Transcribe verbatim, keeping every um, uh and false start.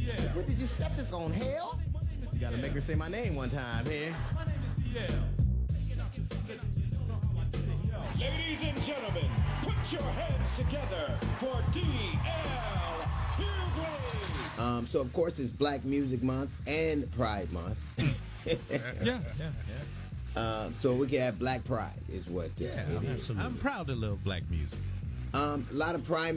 What did you set this on, hell? You gotta make her say my name one time here. Ladies and gentlemen, put your hands together for D L Hughley. Um, so of course it's Black Music Month and Pride Month. yeah, yeah, yeah. Um, so we can have Black Pride is what uh, Yeah, it is. absolutely. I'm proud to love black music. Um, a lot of prime